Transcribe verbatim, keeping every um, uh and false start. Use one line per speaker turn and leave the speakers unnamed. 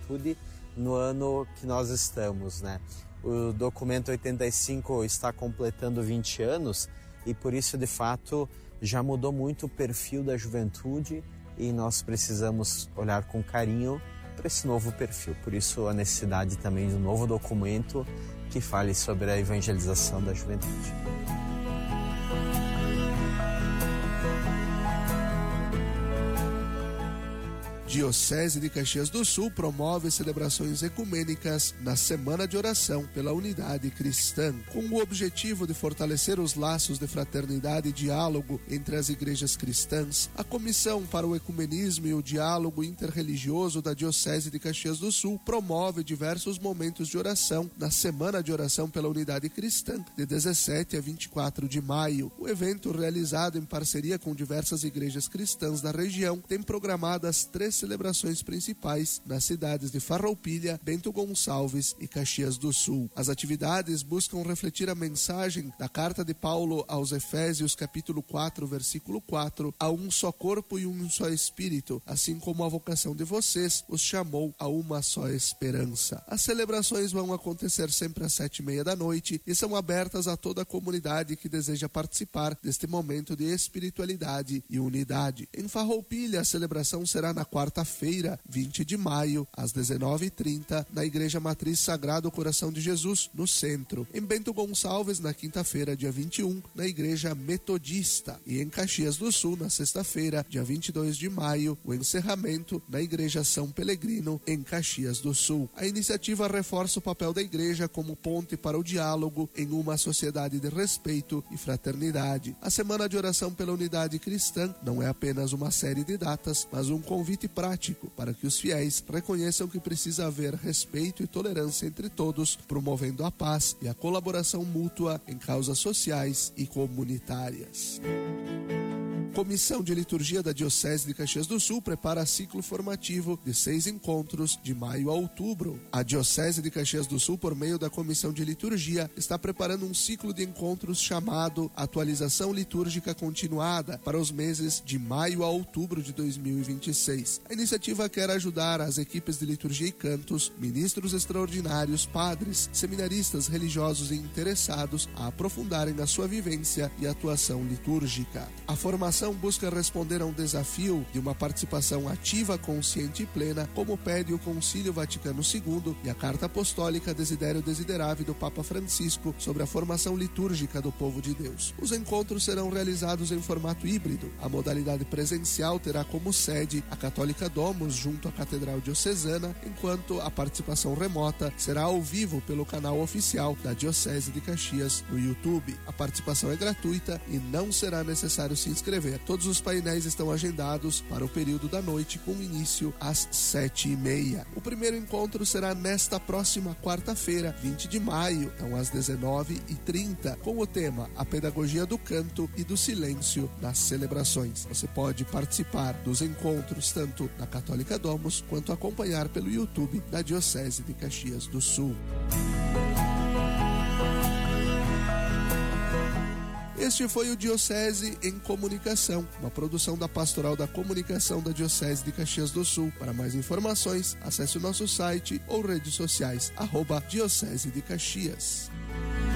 juventude no ano que nós estamos, né? O documento oitenta e cinco está completando vinte anos e por isso, de fato, já mudou muito o perfil da juventude e nós precisamos olhar com carinho para esse novo perfil. Por isso, a necessidade também de um novo documento que fale sobre a evangelização da juventude.
Diocese de Caxias do Sul promove celebrações ecumênicas na Semana de Oração pela Unidade Cristã, com o objetivo de fortalecer os laços de fraternidade e diálogo entre as igrejas cristãs. A Comissão para o Ecumenismo e o Diálogo Interreligioso da Diocese de Caxias do Sul promove diversos momentos de oração na Semana de Oração pela Unidade Cristã, de dezessete a vinte e quatro de maio. O evento, realizado em parceria com diversas igrejas cristãs da região, tem programadas três celebrações principais nas cidades de Farroupilha, Bento Gonçalves e Caxias do Sul. As atividades buscam refletir a mensagem da carta de Paulo aos Efésios, capítulo quatro, versículo quatro, a um só corpo e um só espírito, assim como a vocação de vocês os chamou a uma só esperança. As celebrações vão acontecer sempre às sete e meia da noite e são abertas a toda a comunidade que deseja participar deste momento de espiritualidade e unidade. Em Farroupilha, a celebração será na quarta quarta-feira, vinte de maio, às dezenove e trinta, na Igreja Matriz Sagrado Coração de Jesus, no centro. Em Bento Gonçalves, na quinta-feira, dia vinte e um, na Igreja Metodista. E em Caxias do Sul, na sexta-feira, dia vinte e dois de maio, o encerramento na Igreja São Pelegrino, em Caxias do Sul. A iniciativa reforça o papel da Igreja como ponte para o diálogo em uma sociedade de respeito e fraternidade. A Semana de Oração pela Unidade Cristã não é apenas uma série de datas, mas um convite prático para que os fiéis reconheçam que precisa haver respeito e tolerância entre todos, promovendo a paz e a colaboração mútua em causas sociais e comunitárias. Comissão de Liturgia da Diocese de Caxias do Sul prepara ciclo formativo de seis encontros de maio a outubro. A Diocese de Caxias do Sul, por meio da Comissão de Liturgia, está preparando um ciclo de encontros chamado Atualização Litúrgica Continuada para os meses de maio a outubro de dois mil e vinte e seis. A iniciativa quer ajudar as equipes de liturgia e cantos, ministros extraordinários, padres, seminaristas religiosos e interessados a aprofundarem a sua vivência e atuação litúrgica. A formação busca responder a um desafio de uma participação ativa, consciente e plena, como pede o Concílio Vaticano segundo e a Carta Apostólica Desiderio Desiderave do Papa Francisco sobre a formação litúrgica do povo de Deus. Os encontros serão realizados em formato híbrido. A modalidade presencial terá como sede a Católica Domus, junto à Catedral Diocesana, enquanto a participação remota será ao vivo pelo canal oficial da Diocese de Caxias no YouTube. A participação é gratuita e não será necessário se inscrever. Todos os painéis estão agendados para o período da noite, com início às sete e meia. O primeiro encontro será nesta próxima quarta-feira, vinte de maio, então às dezenove e trinta, com o tema A Pedagogia do Canto e do Silêncio nas Celebrações. Você pode participar dos encontros tanto na Católica Domus quanto acompanhar pelo YouTube da Diocese de Caxias do Sul. Este foi o Diocese em Comunicação, uma produção da Pastoral da Comunicação da Diocese de Caxias do Sul. Para mais informações, acesse o nosso site ou redes sociais, arroba Diocese de Caxias.